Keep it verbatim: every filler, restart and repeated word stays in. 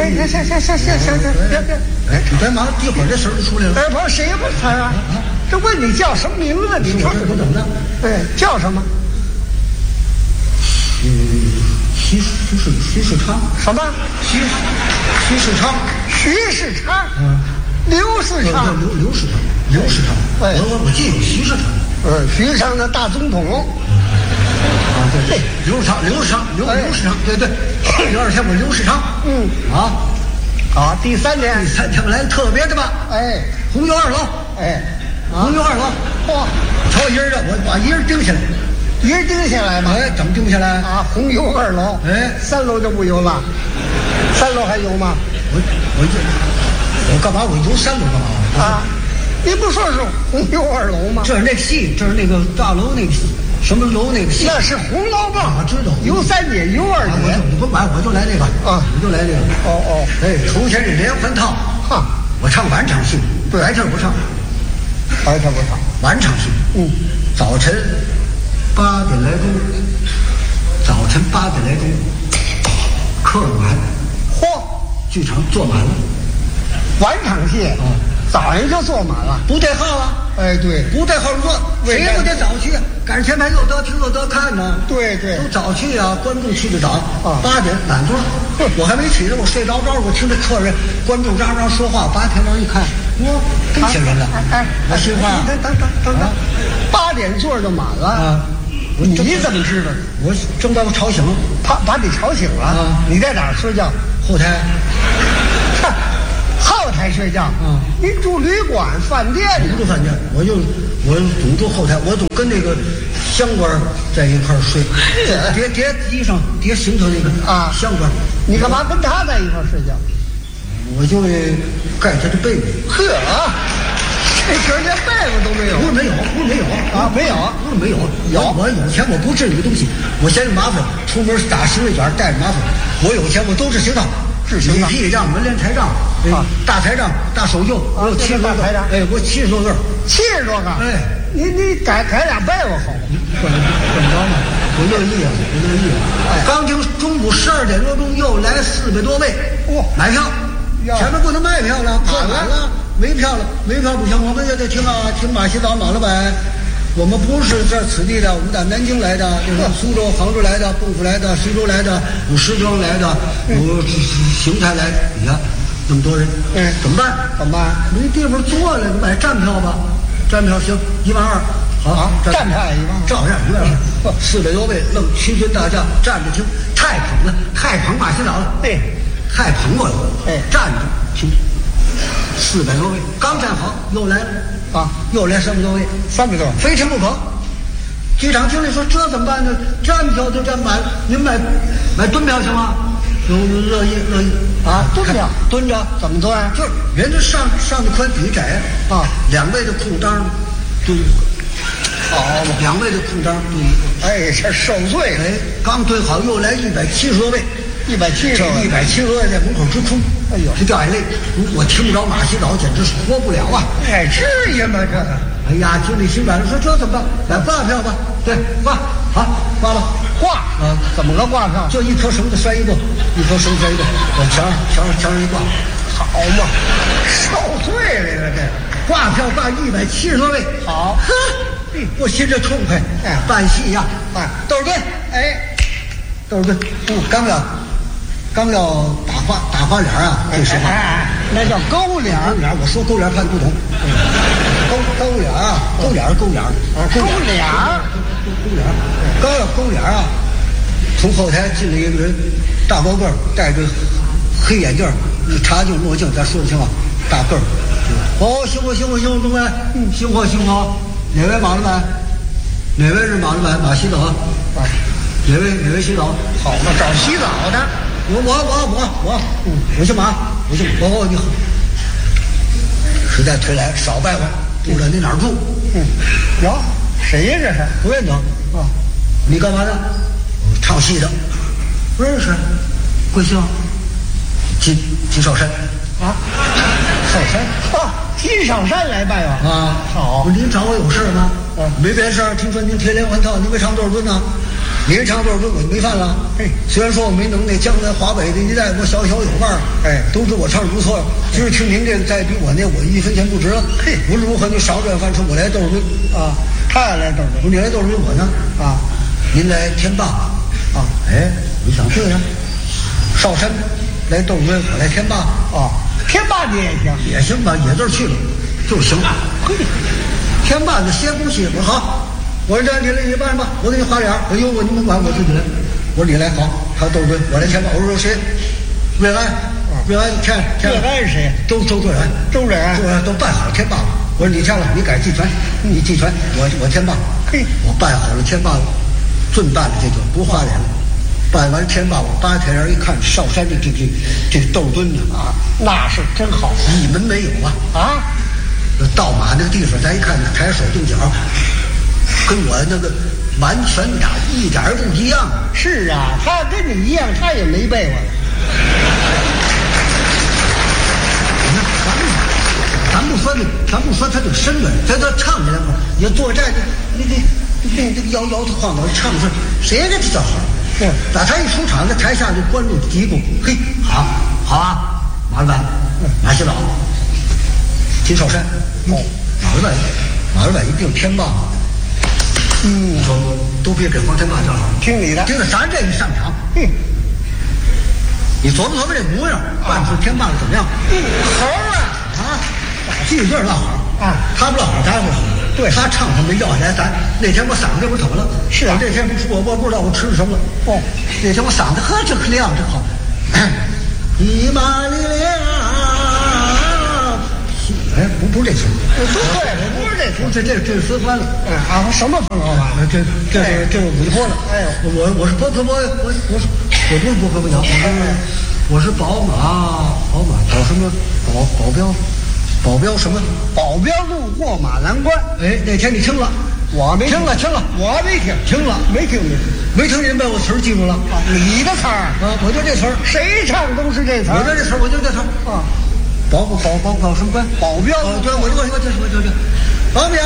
哎，行行行行行行行，别别， 哎，你别忙，一会儿这声就出来了。 哎，不是谁也不猜啊？这问你叫什么名字？你说我怎么了？ 哎，叫什么？ 嗯，徐徐世徐世昌。 什么？ 徐徐世昌。 徐世昌。 嗯。 刘世昌。 刘刘世昌。刘世昌。 哎， 我我我记得有徐世昌。 嗯，徐世昌的大总统。 啊，对对，刘世昌，刘世昌，刘刘世昌，对对，第二天我刘世昌。 嗯。 啊。 好，第三天。 第三天我来特别的吧。 哎。 红油二楼。 哎。 红油二楼。 嚯！ 瞧一人的，我把一人顶下来。 一人顶下来吗？ 哎，怎么顶下来？ 啊，红油二楼， 哎， 三楼就不油了，三楼还有吗？ 我我我干嘛？我游三楼干嘛？ 啊，你不说是红油二楼吗？ 这是那个戏，这是那个大楼那个什么楼那个戏？ 那是红楼梦， 我知道。 游三姐，游二姐， 我你不买，我就来这个啊， 我就来这个。 哦哦， 哎，出现是连环套， 哈， 我唱晚场戏，白天不唱， 白天不唱， 晚场戏。 嗯， 早晨。八点来钟，早晨八点来钟，客满， 嚯， 剧场坐满了。 晚场戏啊，早上就坐满了， 不带号啊？ 哎，对， 不带号坐，谁不得早去？赶上前排又得听又得看呢。 对对， 都早去啊，观众去的早啊。 八点满座，我还没起呢，我睡着着，我听着客人、观众嚷嚷说话，八天门一看，哇，这么些人了。 哎， 我心话， 等等等等等，八点座就满了啊。 你怎么知道？ 我正把我吵醒了， 把把你吵醒了。 啊， 你在哪儿睡觉？ 后台。 后台睡觉。 嗯， 你住旅馆、饭店？ 不住饭店，我就我总住后台，我总跟那个香官在一块儿睡，叠叠衣裳、叠行头那个啊， 香官。 你干嘛跟他在一块儿睡觉？ 我就盖他的被子。 呵啊！这时候连被子都没有？ 不是没有，不是没有啊，没有， 不是没有， 有。 我有钱我不治这个东西，我嫌麻烦，出门打行李卷带着麻烦。我有钱我都治行当， 治行当。 礼账、门帘台账啊，大台账、大手袖，我有七十多个。哎，我七十多个， 七十多个。 哎， 你你改改俩被子好吗？ 怎么着呢？我乐意啊，我乐意啊。哎，刚听中午十二点多钟又来四百多位， 哇， 买票，前面不能卖票了，满了。没票了，没票不行，我们也得听啊，听马洗澡马老板。我们不是这此地的，我们在南京来的，有苏州、杭州来的，蚌埠来的，徐州来的，有石庄来的，有邢台来的。你看那么多人， 嗯， 怎么办？ 怎么办？ 没地方坐了，买站票吧。站票行，一万二。好， 站票一万二， 照样一万二。四百多位，愣群群大将站着听，太捧了，太捧马洗澡了。 哎， 太捧我了。 哎， 站着听。四百多位，刚站好，又来了啊！又来三百多位， 三百多， 非听不可。剧场经理说：“这怎么办呢？站票都站满，您买买蹲票行吗？”有乐意乐意啊！蹲票蹲着怎么蹲？ 就是人家上上的宽底窄啊， 两位的裤裆蹲一个，好，两位的裤裆蹲一个。 哎，这受罪了！ 哎，刚蹲好，又来一百七十多位。 一百七十多， 一百七十多在门口直哭， 哎呦， 这掉眼泪。我听不着马洗澡，简直是活不了啊！ 哎，至于吗？这个， 哎呀，经理心软了，说这怎么办？买挂票吧。对，挂，好，挂吧， 挂啊？怎么个挂票？ 就一条绳子拴一个，一条绳子拴一个，往墙上墙上墙上一挂， 好嘛，受罪了这挂票挂一百七十多位， 好， 呵，我心这痛快。哎，办戏呀， 办窦尔敦， 哎， 窦尔敦，刚要。刚要打花打花脸啊，这时候、 哎哎、那叫勾脸。 勾脸，我说勾脸怕你不懂。勾勾脸啊，勾脸勾脸， 勾脸， 勾脸。刚要勾脸啊，从后台进来一个人，大高个儿，戴着黑眼镜，茶镜墨镜，咱说的清啊，大个儿。哦，行不行不行，中委，嗯，行好行好。哪位马老板？哪位是马老板？马洗澡啊？哪位哪位洗澡？ 好嘛，找洗澡的。 我我我我我，嗯，我姓马，我姓我我你好，实在推来少拜访，不知道你哪儿住？ 嗯，哟，谁呀这是？ 不认得啊？你干嘛的？唱戏的，不认识。贵姓？金金少山。 啊，少山啊，金少山来拜访啊。 好， 您找我有事吗？ 啊， 没别的事儿。听说您贴连环套，您没唱多少吨呢？ 你这唱段我没犯了。 嘿， 虽然说我没能耐，将来华北的一代我小小有腕儿， 哎， 都知我唱的不错。就是听您这个再比我那，我一分钱不值了。 嘿， 无论如何你少赚饭吃，我来豆墩啊，他也来豆墩， 你来豆墩，我呢啊， 您来天霸啊， 哎，我想对呀，少山来豆墩，我来天霸啊，天霸你也行， 也行吧，也这儿去了就行。 嘿， 天霸的歇东西，我说好。我说这你来你办吧，我给你花脸，我有我你甭管，我自己来。我说你来好，他豆墩，我来天霸。我说谁？瑞安，瑞安天天。 瑞安是谁？ 周周瑞安， 周瑞安， 周瑞安都办好了天霸了。我说你天了，你改季全，你季全，我我天霸。 嘿， 我办好了天霸，准办了这个不花脸了。办完天霸，我扒台上一看，少山这这这这豆墩呢啊，那是真好， 一门没有啊啊！ 倒马那个地方，咱一看抬手动脚。跟我那个完全俩一点儿不一样。 是啊，他跟你一样，他也没背过来。 你看，咱们咱不说这，咱不说他这个身段，咱他唱起来嘛，也作战，你这你这个摇摇头晃脑唱出来，谁给他叫好？ 对， 打他一出场，那台下就观众嘀咕：“嘿，好，好啊，马老板，马西老，金少山，哦，马老板，马老板一定天霸。”嗯，说都别给黄天霸叫好， 听你的。 听着咱这一上场， 嗯， 你琢磨琢磨这模样，办出天霸怎么样？ 嗯，猴啊啊，记一句落好啊， 他不落好，咱也不落好。对，他唱他没要下来，咱那天我嗓子这不疼了。 是啊， 这天不我我不知道我吃了什么了。 哦， 那天我嗓子呵这可亮这好，一马力量。哎，不不是这词， 对，不是这词， 这这这是分欢了。 嗯啊，什么分欢了？ 这这是这是委托了。 哎呦， 我我是波科波，我我是我不是波科波鸟，我是我是宝马宝马保什么保保镖保镖什么保镖路过马栏关。 哎，那天你听了， 我没听了听了， 我没听听了没听没听没听您把我词儿记住了啊？你的词儿啊，我就这词儿， 谁唱都是这词儿。 我就这词儿，我就这词儿啊。 保保保保保什么关？ 保镖， 对，我就我就这我就这保镖。